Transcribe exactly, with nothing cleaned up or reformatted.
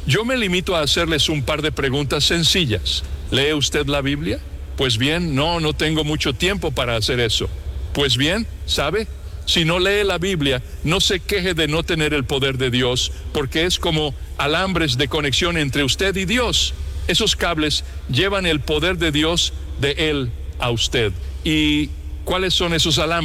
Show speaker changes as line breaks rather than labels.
Yo me limito a hacerles un par de preguntas sencillas. ¿Lee usted la Biblia? Pues bien, no, no tengo mucho tiempo para hacer eso. Pues bien, ¿sabe? Si no lee la Biblia, no se queje de no tener el poder de Dios, porque es como alambres de conexión entre usted y Dios. Esos cables llevan el poder de Dios de Él a usted. ¿Y cuáles son esos alambres?